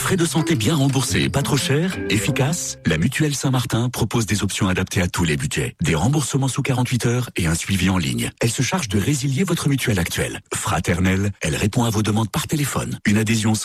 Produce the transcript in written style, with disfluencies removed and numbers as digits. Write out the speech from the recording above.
frais de santé bien remboursés et pas trop chers, efficaces, la Mutuelle Saint-Martin propose des options adaptées à tous les budgets. Des remboursements sous 48 heures et un suivi en ligne. Elle se charge de résilier votre mutuelle actuelle. Fraternelle, elle répond à vos demandes par téléphone. Une adhésion